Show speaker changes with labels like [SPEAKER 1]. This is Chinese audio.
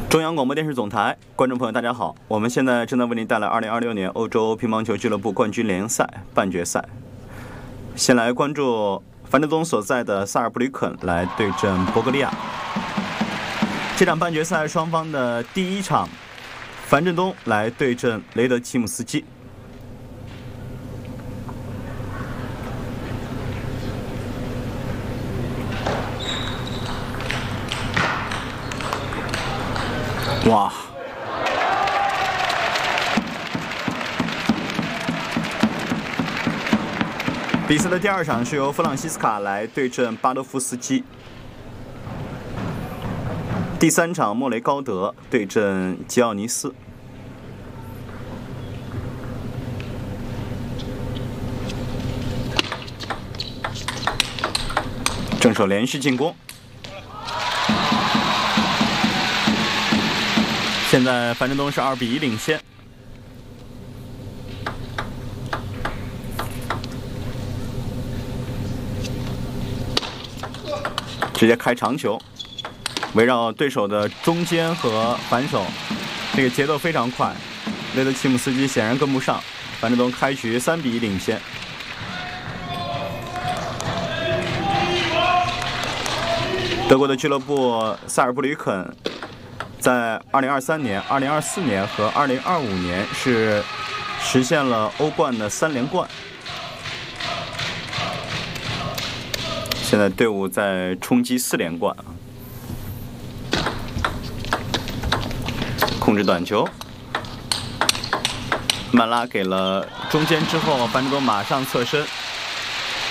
[SPEAKER 1] 中央广播电视总台，观众朋友，大家好，我们现在正在为您带来2026年欧洲乒乓球俱乐部冠军联赛半决赛。先来关注樊振东所在的萨尔布吕肯来对阵博格利亚。这场半决赛双方的第一场，樊振东来对阵雷德齐姆斯基。哇！比赛的第二场是由弗朗西斯卡来对阵巴多夫斯基。第三场，莫雷高德对阵吉奥尼斯。正手连续进攻。现在樊振东是2比1领先。直接开长球，围绕对手的中间和反手，这个节奏非常快。雷德齐姆斯基显然跟不上，樊振东开局3比1领先。德国的俱乐部萨尔布吕肯在2023年、2024年和2025年是实现了欧冠的3连冠。现在队伍在冲击4连冠。控制短球，曼拉给了中间之后，樊振东马上侧身